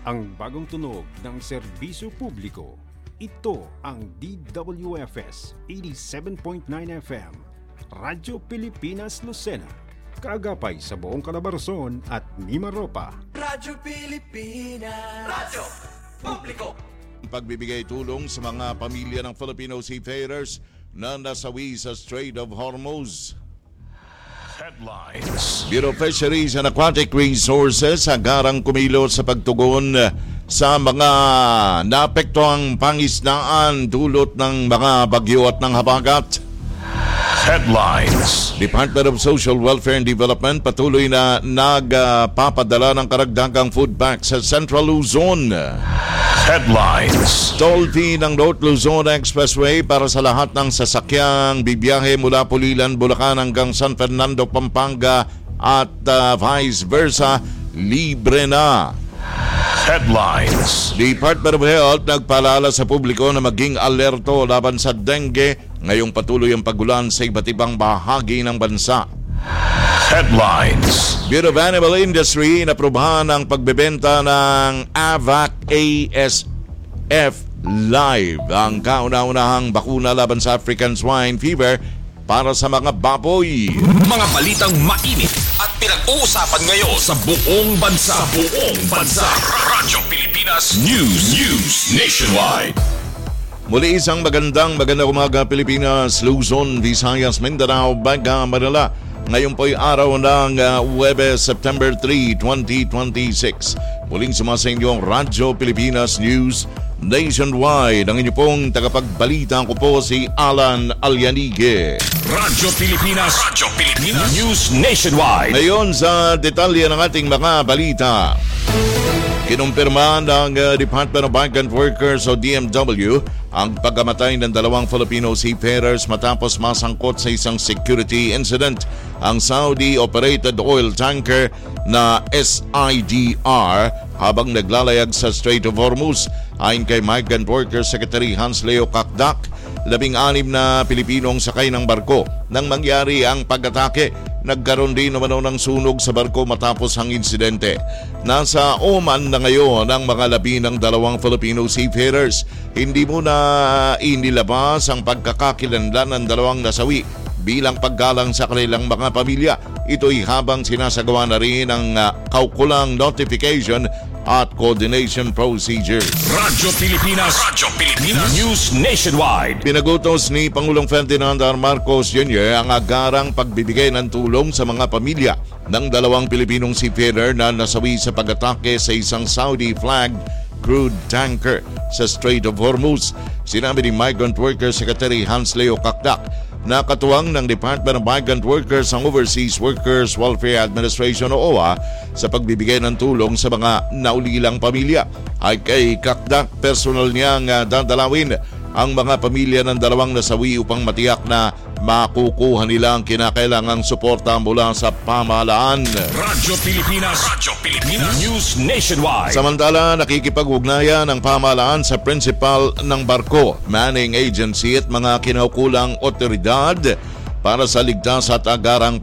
Ang bagong tunog ng serbisyo publiko. Ito ang DWFS 87.9 FM, Radyo Pilipinas Lucena. Kaagapay sa buong Calabarzon at Mimaropa. Radyo Pilipinas, Radyo Publiko. Pagbibigay tulong sa mga pamilya ng Filipino seafarers na nasawi sa Strait of Hormuz. Headlines. Bureau of Fisheries and Aquatic Resources agarang kumilos sa pagtugon sa mga naapektuhang pangisdaan dulot ng mga bagyo at ng habagat. Headlines. Department of Social Welfare and Development patuloy na nagpapadala ng karagdagang food packs sa Central Luzon. Headlines. Toll fee ng North Luzon Expressway para sa lahat ng sasakyang bibiyahe mula Pulilan, Bulacan hanggang San Fernando, Pampanga at vice versa, libre na. Headlines. Department of Health nagpaalala sa publiko na maging alerto laban sa dengue ngayong patuloy ang pagulan sa iba't ibang bahagi ng bansa. Headlines. Bureau of Animal Industry inaprubahan ang pagbebenta ng AVAC ASF Live, ang kauna-unahang bakuna laban sa African Swine Fever para sa mga baboy. Mga balitang mainit at pinag-uusapan ngayon sa buong bansa. Radyo Pilipinas News Nationwide. Muli isang magandang umaga Pilipinas, Luzon, Visayas, Mindanao, Baga, Manila. Ngayon po'y araw ng Huwebes, September 3, 2026. Muling sumasa inyong Radyo Pilipinas News Nationwide. Ang inyo pong tagapagbalita ko po si Alan Alianige. Radyo Pilipinas News Nationwide. Ngayon sa detalye ng ating mga balita. Kinumpirma ng Department of Migrant Workers o DMW ang pagkamatay ng dalawang Filipino seafarers matapos masangkot sa isang security incident. Ang Saudi-operated oil tanker na SIDR habang naglalayag sa Strait of Hormuz. Ayon kay Migrant Workers Secretary Hans Leo Kakdak, 16 na Pilipinong sakay ng barko. Nang mangyari ang pag-atake, nagkaroon din naman ng sunog sa barko matapos ang insidente. Nasa Oman na ngayon ang mga labi ng dalawang Filipino seafarers. Hindi muna inilabas ang pagkakakilanlan ng dalawang nasawi bilang paggalang sa kanilang mga pamilya. Ito'y habang sinasagawa na rin ang kaukulang notification at coordination procedure. Radyo Pilipinas News Nationwide. Pinagutos ni Pangulong Ferdinand R. Marcos Jr. ang agarang pagbibigay ng tulong sa mga pamilya ng dalawang Pilipinong seafarer na nasawi sa pag-atake sa isang Saudi-flagged crude tanker sa Strait of Hormuz. Sinabi ni Migrant Workers Secretary Hans Leo Kakdak na katuwang ng Department of Migrant Workers ang Overseas Workers Welfare Administration o OWA sa pagbibigay ng tulong sa mga naulilang pamilya. Ay kay Kakdak, personal niyang dadalawin ang mga pamilya ng dalawang nasawi upang matiyak na makukuha nila ang kinakailangang suporta mula sa pamahalaan. Radyo Pilipinas News Nationwide. Samantala, nakikipag-ugnayan ang pamahalaan sa principal ng barko, manning agency at mga kinaukulang otoridad para sa ligtas at agarang